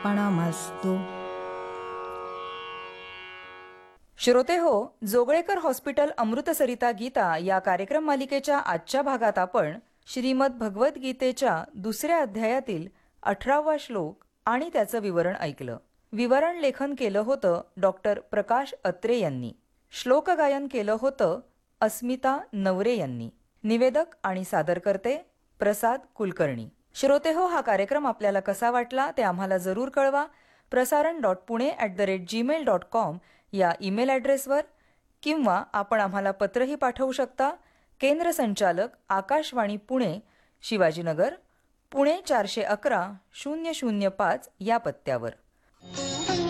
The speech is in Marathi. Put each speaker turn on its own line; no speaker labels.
पणमस्तु.
श्रोते हो, जोगळेकर हॉस्पिटल अमृतसरिता गीता या कार्यक्रम मालिकेच्या आजच्या भागात आपण श्रीमद भगवद्गीतेच्या दुसऱ्या अध्यायातील 18वा श्लोक आणि त्याचं विवरण ऐकलं. विवरण लेखन केलं होतं डॉक्टर प्रकाश अत्रे यांनी. श्लोक गायन केलं होतं अस्मिता नवरे यांनी. निवेदक आणि सादरकर्ते प्रसाद कुलकर्णी. श्रोते हो, हा कार्यक्रम आपल्याला कसा वाटला ते आम्हाला जरूर कळवा. prasaran.pune@gmail.com या ईमेल ॲड्रेसवर, किंवा आपण आम्हाला पत्रही पाठवू शकता. केंद्र संचालक आकाशवाणी पुणे, शिवाजीनगर, पुणे 411-005 या पत्त्यावर.